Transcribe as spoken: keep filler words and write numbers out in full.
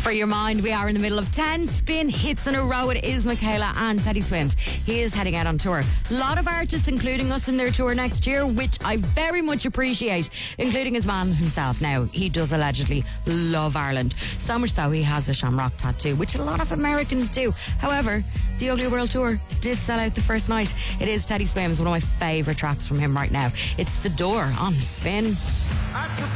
For your mind, we are in the middle of ten spin hits in a row. It is Michaela and Teddy Swims. He is heading out on tour. A lot of artists including us in their tour next year, which I very much appreciate, including his man himself. Now, he does allegedly love Ireland. So much so he has a Shamrock tattoo, which a lot of Americans do. However, the Ugly World Tour did sell out the first night. It is Teddy Swims, one of my favourite tracks from him right now. It's The Door on Spin.